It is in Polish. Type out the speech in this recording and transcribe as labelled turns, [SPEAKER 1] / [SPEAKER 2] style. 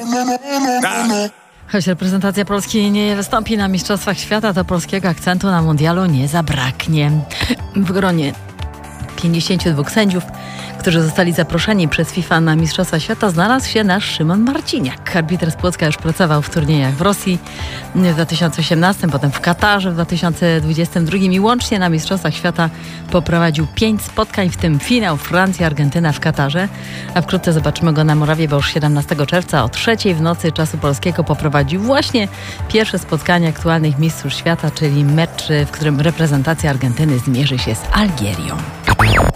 [SPEAKER 1] Choć reprezentacja Polski nie wystąpi na Mistrzostwach Świata, to polskiego akcentu na mundialu nie zabraknie. W gronie 52 sędziów, którzy zostali zaproszeni przez FIFA na Mistrzostwa Świata, znalazł się nasz Szymon Marciniak. Arbiter z Płocka już pracował w turniejach w Rosji w 2018, potem w Katarze w 2022 i łącznie na Mistrzostwach Świata poprowadził 5 spotkań, w tym finał Francja-Argentyna w Katarze, a wkrótce zobaczymy go na Morawie, bo już 17 czerwca o 3:00 w nocy czasu polskiego poprowadził właśnie pierwsze spotkanie aktualnych mistrzów świata, czyli mecz, w którym reprezentacja Argentyny zmierzy się z Algierią.